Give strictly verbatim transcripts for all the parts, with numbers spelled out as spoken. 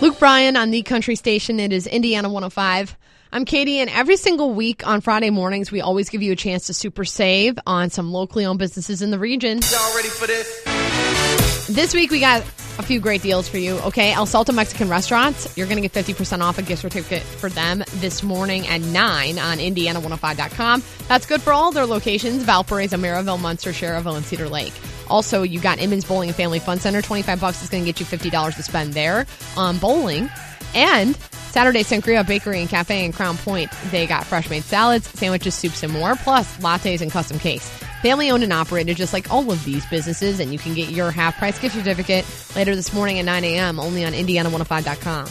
Luke Bryan on the country station. It is Indiana one oh five. I'm Katie, and every single week on Friday mornings, we always give you a chance to super save on some locally owned businesses in the region. Y'all ready for this? This week, we got a few great deals for you, okay? El Salto Mexican Restaurants, you're going to get fifty percent off a gift certificate for them this morning at nine on Indiana one oh five dot com. That's good for all their locations, Valparaiso, Maryville, Munster, Cherville, and Cedar Lake. Also, you got Emmons Bowling and Family Fun Center. twenty-five bucks is going to get you fifty dollars to spend there on bowling. And Saturday, Sangria Bakery and Cafe in Crown Point. They got fresh made salads, sandwiches, soups, and more, plus lattes and custom cakes. Family owned and operated, just like all of these businesses, and you can get your half price gift certificate later this morning at nine a.m. only on Indiana one oh five dot com.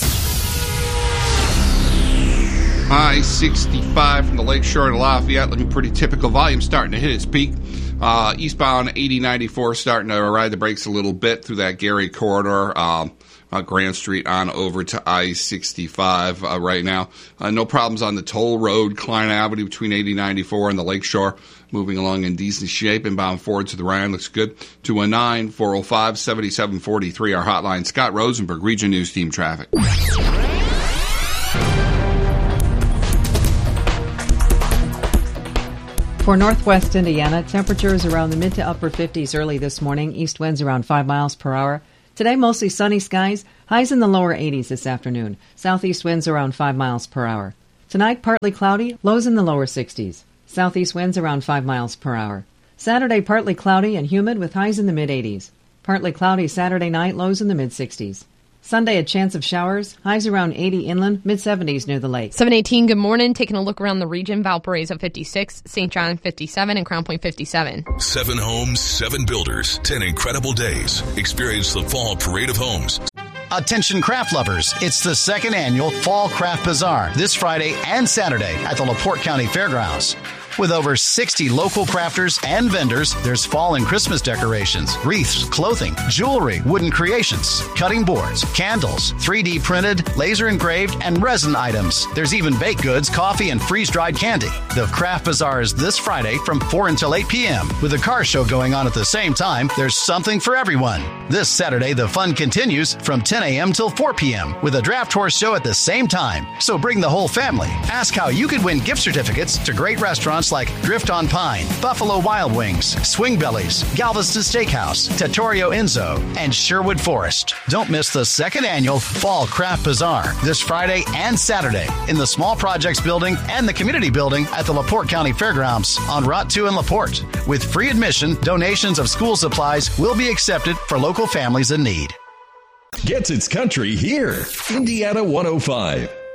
I sixty-five from the Lakeshore to Lafayette, looking pretty typical. Volume starting to hit its peak. Uh, eastbound eighty ninety-four starting to ride the brakes a little bit through that Gary corridor. Um, uh, Grand Street on over to I sixty-five uh, right now. Uh, no problems on the toll road, Klein Avenue between eighty ninety-four and the Lakeshore. Moving along in decent shape. Inbound forward to the Ryan looks good. two one nine, four oh five, seven seven four three, our hotline. Scott Rosenberg, Region News Team Traffic. For northwest Indiana, temperatures around the mid to upper fifties early this morning. East winds around five miles per hour. Today, mostly sunny skies. Highs in the lower eighties this afternoon. Southeast winds around five miles per hour. Tonight, partly cloudy. Lows in the lower sixties. Southeast winds around five miles per hour. Saturday, partly cloudy and humid with highs in the mid eighties. Partly cloudy Saturday night, lows in the mid sixties. Sunday, a chance of showers. Highs around eighty inland, mid seventies near the lake. seven eighteen, good morning. Taking a look around the region. Valparaiso fifty-six, Saint John fifty-seven, and Crown Point fifty-seven. Seven homes, seven builders, ten incredible days. Experience the Fall Parade of Homes. Attention craft lovers, it's the second annual Fall Craft Bazaar this Friday and Saturday at the LaPorte County Fairgrounds. With over sixty local crafters and vendors, there's fall and Christmas decorations, wreaths, clothing, jewelry, wooden creations, cutting boards, candles, three D printed, laser engraved, and resin items. There's even baked goods, coffee, and freeze-dried candy. The Craft Bazaar is this Friday from four until eight p.m. With a car show going on at the same time, there's something for everyone. This Saturday, the fun continues from ten a.m. till four p.m. with a draft horse show at the same time. So bring the whole family. Ask how you could win gift certificates to great restaurants like Drift on Pine, Buffalo Wild Wings, Swing Bellies, Galveston Steakhouse, Trattoria Enzo, and Sherwood Forest. Don't miss the second annual Fall Craft Bazaar this Friday and Saturday in the Small Projects Building and the Community Building at the LaPorte County Fairgrounds on Route two in LaPorte. With free admission, donations of school supplies will be accepted for local families in need. Gets its country here. Indiana one oh five.